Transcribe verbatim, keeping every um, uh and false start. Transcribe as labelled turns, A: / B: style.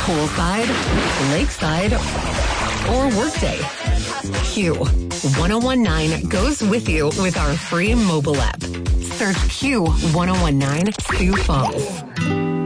A: Poolside, lakeside, or workday. Q one oh one nine goes with you with our free mobile app. Search Q one oh one nine Sioux Falls.